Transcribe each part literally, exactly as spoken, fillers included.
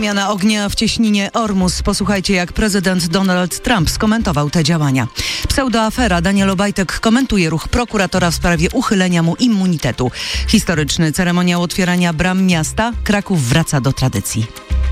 Wymiana ognia w cieśninie Ormus. Posłuchajcie, jak prezydent Donald Trump skomentował te działania. Pseudoafera. Daniel Obajtek komentuje ruch prokuratora w sprawie uchylenia mu immunitetu. Historyczny ceremoniał otwierania bram miasta. Kraków wraca do tradycji.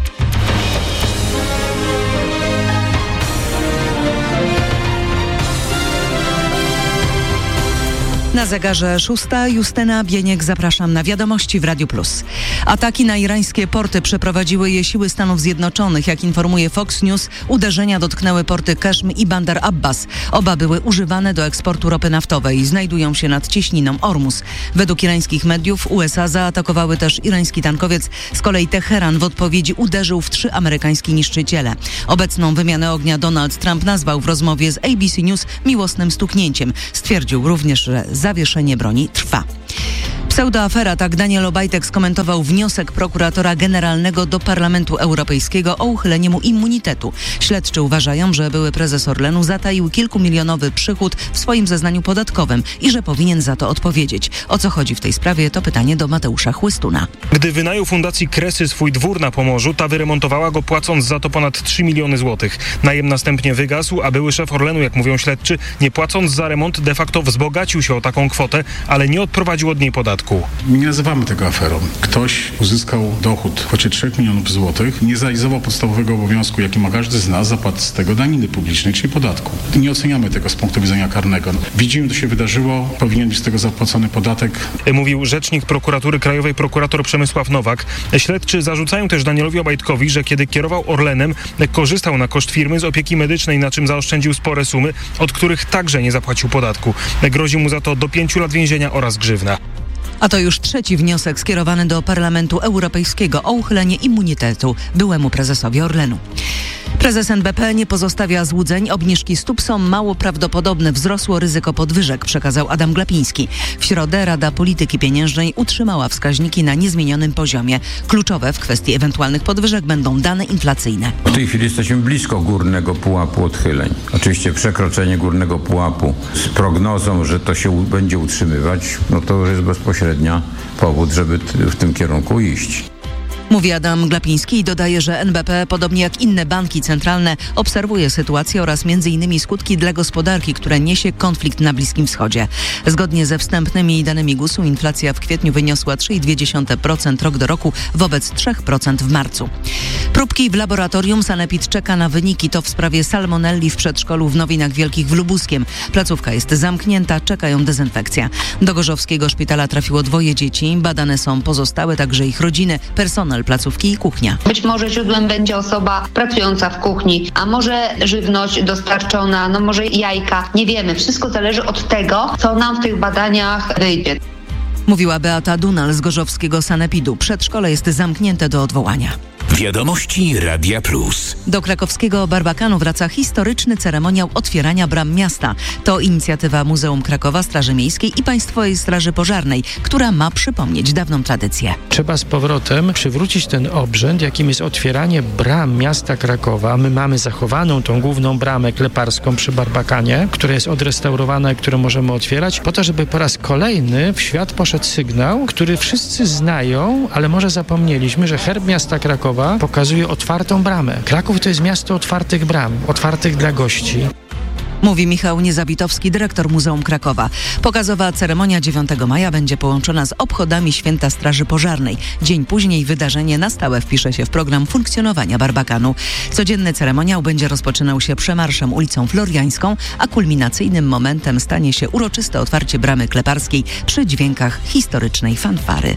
Na zegarze szósta. Justyna Bieniek, zapraszam na wiadomości w Radiu Plus. Ataki na irańskie porty przeprowadziły je siły Stanów Zjednoczonych. Jak informuje Fox News, uderzenia dotknęły porty Keshm i Bandar Abbas. Oba były używane do eksportu ropy naftowej i znajdują się nad cieśniną Ormus. Według irańskich mediów U S A zaatakowały też irański tankowiec. Z kolei Teheran w odpowiedzi uderzył w trzy amerykańskie niszczyciele. Obecną wymianę ognia Donald Trump nazwał w rozmowie z A B C News miłosnym stuknięciem. Stwierdził również, że zawieszenie broni trwa. Pseudoafera, tak Daniel Obajtek skomentował wniosek prokuratora generalnego do Parlamentu Europejskiego o uchylenie mu immunitetu. Śledczy uważają, że były prezes Orlenu zataił kilkumilionowy przychód w swoim zeznaniu podatkowym i że powinien za to odpowiedzieć. O co chodzi w tej sprawie, to pytanie do Mateusza Chłystuna. Gdy wynajął Fundacji Kresy swój dwór na Pomorzu, ta wyremontowała go, płacąc za to ponad trzy miliony złotych. Najem następnie wygasł, a były szef Orlenu, jak mówią śledczy, nie płacąc za remont, de facto wzbogacił się o taką kwotę, ale nie odprowadził od niej podatku. Nie nazywamy tego aferą. Ktoś uzyskał dochód w kwocie trzech milionów złotych, nie zrealizował podstawowego obowiązku, jaki ma każdy z nas, zapłat z tego daniny publicznej, czyli podatku. Nie oceniamy tego z punktu widzenia karnego. Widzimy, co się wydarzyło, powinien być z tego zapłacony podatek. Mówił rzecznik Prokuratury Krajowej prokurator Przemysław Nowak. Śledczy zarzucają też Danielowi Obajtkowi, że kiedy kierował Orlenem, korzystał na koszt firmy z opieki medycznej, na czym zaoszczędził spore sumy, od których także nie zapłacił podatku. Grozi mu za to do pięciu lat więzienia oraz grzywna. A to już trzeci wniosek skierowany do Parlamentu Europejskiego o uchylenie immunitetu byłemu prezesowi Orlenu. Prezes N B P nie pozostawia złudzeń. Obniżki stóp są mało prawdopodobne. Wzrosło ryzyko podwyżek, przekazał Adam Glapiński. W środę Rada Polityki Pieniężnej utrzymała wskaźniki na niezmienionym poziomie. Kluczowe w kwestii ewentualnych podwyżek będą dane inflacyjne. W tej chwili jesteśmy blisko górnego pułapu odchyleń. Oczywiście przekroczenie górnego pułapu z prognozą, że to się będzie utrzymywać, no to już jest bezpośrednia powód, żeby w tym kierunku iść. Mówi Adam Glapiński i dodaje, że N B P, podobnie jak inne banki centralne, obserwuje sytuację oraz między innymi skutki dla gospodarki, które niesie konflikt na Bliskim Wschodzie. Zgodnie ze wstępnymi danymi gusu inflacja w kwietniu wyniosła trzy przecinek dwa procent rok do roku wobec trzy procent w marcu. Próbki w laboratorium. Sanepid czeka na wyniki. To w sprawie salmonelli w przedszkolu w Nowinach Wielkich w Lubuskiem. Placówka jest zamknięta, czekają dezynfekcja. Do gorzowskiego szpitala trafiło dwoje dzieci. Badane są pozostałe, także ich rodziny, personel placówki i kuchnia. Być może źródłem będzie osoba pracująca w kuchni, a może żywność dostarczona, no może jajka. Nie wiemy. Wszystko zależy od tego, co nam w tych badaniach wyjdzie. Mówiła Beata Dunal z gorzowskiego sanepidu. Przedszkole jest zamknięte do odwołania. Wiadomości Radia Plus. Do krakowskiego Barbakanu wraca historyczny ceremoniał otwierania bram miasta. To inicjatywa Muzeum Krakowa, Straży Miejskiej i Państwowej Straży Pożarnej, która ma przypomnieć dawną tradycję. Trzeba z powrotem przywrócić ten obrzęd, jakim jest otwieranie bram miasta Krakowa. My mamy zachowaną tą główną bramę kleparską przy Barbakanie, która jest odrestaurowana i którą możemy otwierać, po to, żeby po raz kolejny w świat poszedł sygnał, który wszyscy znają, ale może zapomnieliśmy, że herb miasta Krakowa pokazuje otwartą bramę. Kraków to jest miasto otwartych bram, otwartych dla gości. Mówi Michał Niezabitowski, dyrektor Muzeum Krakowa. Pokazowa ceremonia dziewiątego maja będzie połączona z obchodami Święta Straży Pożarnej. Dzień później wydarzenie na stałe wpisze się w program funkcjonowania Barbakanu. Codzienny ceremoniał będzie rozpoczynał się przemarszem ulicą Floriańską, a kulminacyjnym momentem stanie się uroczyste otwarcie bramy kleparskiej przy dźwiękach historycznej fanfary.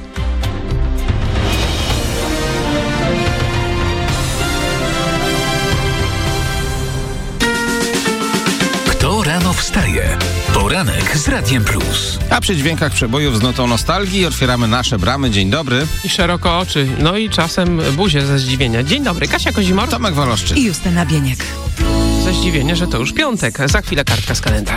Kto rano wstaje? Poranek z Radiem Plus. A przy dźwiękach przebojów z notą nostalgii otwieramy nasze bramy. Dzień dobry. I szeroko oczy, no i czasem buzię ze zdziwienia. Dzień dobry, Kasia Kozimor. Tomek Waloszczyk. I Justyna Bieniek. Ze zdziwienia, że to już piątek. Za chwilę kartka z kalendarza.